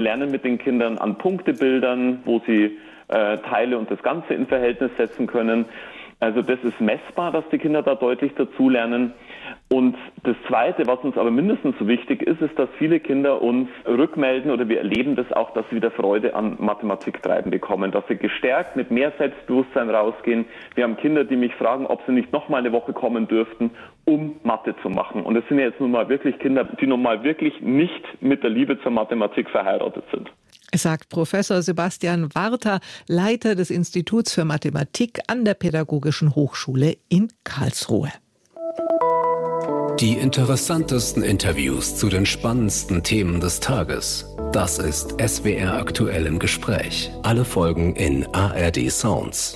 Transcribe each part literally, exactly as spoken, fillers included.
lernen mit den Kindern an Punktebildern, wo sie äh, Teile und das Ganze in Verhältnis setzen können. Also das ist messbar, dass die Kinder da deutlich dazulernen. Und das Zweite, was uns aber mindestens so wichtig ist, ist, dass viele Kinder uns rückmelden oder wir erleben das auch, dass sie wieder Freude an Mathematik treiben bekommen, dass sie gestärkt mit mehr Selbstbewusstsein rausgehen. Wir haben Kinder, die mich fragen, ob sie nicht noch mal eine Woche kommen dürften, um Mathe zu machen. Und es sind ja jetzt nun mal wirklich Kinder, die nun mal wirklich nicht mit der Liebe zur Mathematik verheiratet sind. Sagt Professor Sebastian Warter, Leiter des Instituts für Mathematik an der Pädagogischen Hochschule in Karlsruhe. Die interessantesten Interviews zu den spannendsten Themen des Tages. Das ist S W R aktuell im Gespräch. Alle Folgen in A R D Sounds.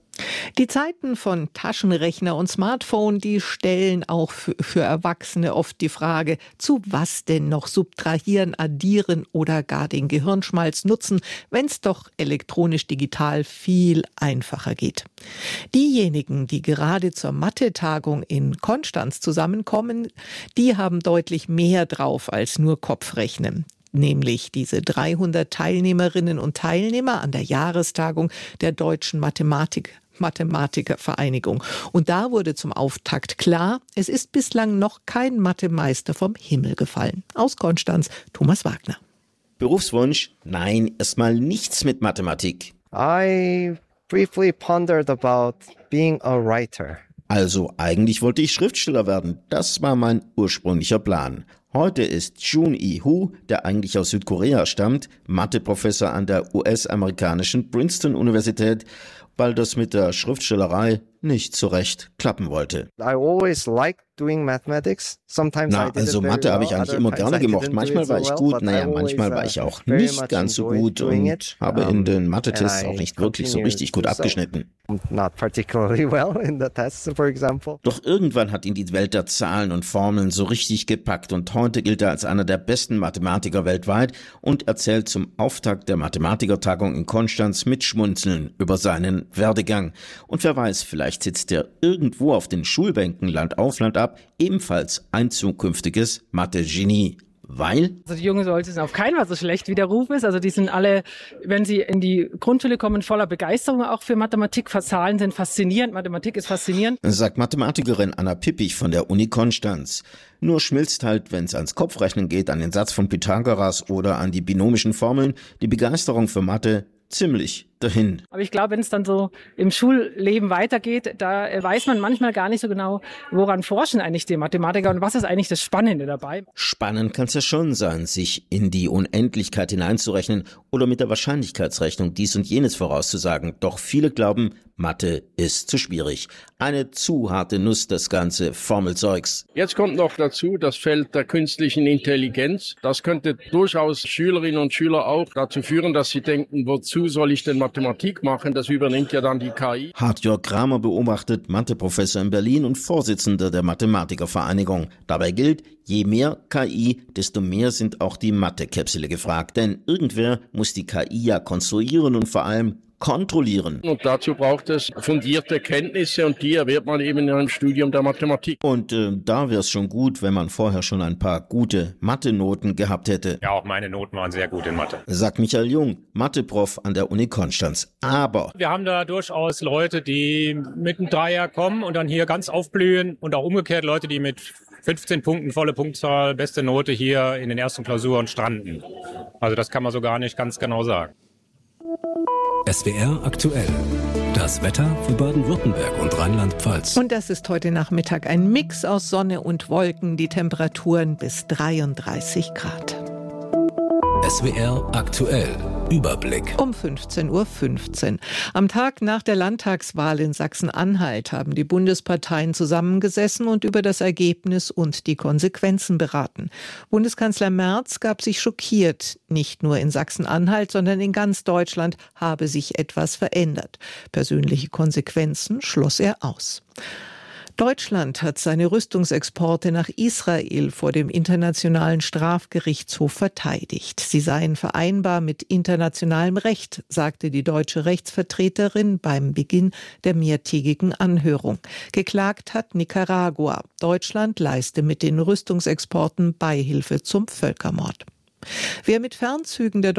Die Zeiten von Taschenrechner und Smartphone, die stellen auch für, für Erwachsene oft die Frage, zu was denn noch subtrahieren, addieren oder gar den Gehirnschmalz nutzen, wenn es doch elektronisch-digital viel einfacher geht. Diejenigen, die gerade zur Mathe-Tagung in Konstanz zusammenkommen, die haben deutlich mehr drauf als nur Kopfrechnen. Nämlich diese dreihundert Teilnehmerinnen und Teilnehmer an der Jahrestagung der Deutschen Mathematik Mathematikervereinigung. Und da wurde zum Auftakt klar, es ist bislang noch kein Mathemeister vom Himmel gefallen. Aus Konstanz, Thomas Wagner. Berufswunsch? Nein, erstmal nichts mit Mathematik. I briefly pondered about being a writer. Also eigentlich wollte ich Schriftsteller werden. Das war mein ursprünglicher Plan. Heute ist Jun Ih-Hu, der eigentlich aus Südkorea stammt, Matheprofessor an der U S-amerikanischen Princeton-Universität, weil das mit der Schriftstellerei nicht so recht klappen wollte. I always liked doing mathematics. Sometimes Na, I did also it very Mathe habe ich well, eigentlich other immer times gerne I gemocht. didn't Manchmal do war it ich so gut, well, naja, but I manchmal always, war ich auch uh, very nicht much ganz so enjoyed gut doing und it. habe in den Mathe-Tests And I auch nicht wirklich so continue richtig gut to do so. abgeschnitten. Not particularly well in the tests, for example. Doch irgendwann hat ihn die Welt der Zahlen und Formeln so richtig gepackt und heute gilt er als einer der besten Mathematiker weltweit und erzählt zum Auftakt der Mathematikertagung in Konstanz mit Schmunzeln über seinen Werdegang. Und wer weiß, vielleicht sitzt er irgendwo auf den Schulbänken Land auf, Land ab, ebenfalls ein zukünftiges Mathe-Genie. Weil? Also die jungen Leute sind auf keinen Fall so schlecht, wie der Ruf ist. Also die sind alle, wenn sie in die Grundschule kommen, voller Begeisterung auch für Mathematik. Zahlen sind faszinierend, Mathematik ist faszinierend. Sagt Mathematikerin Anna Pippich von der Uni Konstanz. Nur schmilzt halt, wenn es ans Kopfrechnen geht, an den Satz von Pythagoras oder an die binomischen Formeln, die Begeisterung für Mathe ziemlich dahin. Aber ich glaube, wenn es dann so im Schulleben weitergeht, da weiß man manchmal gar nicht so genau, woran forschen eigentlich die Mathematiker und was ist eigentlich das Spannende dabei. Spannend kann es ja schon sein, sich in die Unendlichkeit hineinzurechnen oder mit der Wahrscheinlichkeitsrechnung dies und jenes vorauszusagen. Doch viele glauben, Mathe ist zu schwierig. Eine zu harte Nuss, das ganze Formelzeugs. Jetzt kommt noch dazu das Feld der künstlichen Intelligenz. Das könnte durchaus Schülerinnen und Schüler auch dazu führen, dass sie denken, wozu soll ich denn Mathematik machen? Das übernimmt ja dann die K I. Hartjörg Kramer beobachtet, Matheprofessor in Berlin und Vorsitzender der Mathematikervereinigung. Dabei gilt, je mehr K I, desto mehr sind auch die Mathekäpsele gefragt. Denn irgendwer muss die K I ja konstruieren und vor allem kontrollieren. Und dazu braucht es fundierte Kenntnisse und die erwirbt man eben in einem Studium der Mathematik. Und äh, da wäre es schon gut, wenn man vorher schon ein paar gute Mathe-Noten gehabt hätte. Ja, auch meine Noten waren sehr gut in Mathe. Sagt Michael Jung, Mathe-Prof an der Uni Konstanz. Aber wir haben da durchaus Leute, die mit einem Dreier kommen und dann hier ganz aufblühen und auch umgekehrt Leute, die mit fünfzehn Punkten, volle Punktzahl, beste Note hier in den ersten Klausuren stranden. Also das kann man so gar nicht ganz genau sagen. S W R aktuell. Das Wetter für Baden-Württemberg und Rheinland-Pfalz. Und das ist heute Nachmittag ein Mix aus Sonne und Wolken. Die Temperaturen bis dreiunddreißig Grad. S W R aktuell. Überblick. Um fünfzehn Uhr fünfzehn. Am Tag nach der Landtagswahl in Sachsen-Anhalt haben die Bundesparteien zusammengesessen und über das Ergebnis und die Konsequenzen beraten. Bundeskanzler Merz gab sich schockiert. Nicht nur in Sachsen-Anhalt, sondern in ganz Deutschland habe sich etwas verändert. Persönliche Konsequenzen schloss er aus. Deutschland hat seine Rüstungsexporte nach Israel vor dem Internationalen Strafgerichtshof verteidigt. Sie seien vereinbar mit internationalem Recht, sagte die deutsche Rechtsvertreterin beim Beginn der mehrtägigen Anhörung. Geklagt hat Nicaragua. Deutschland leiste mit den Rüstungsexporten Beihilfe zum Völkermord. Wer mit Fernzügen der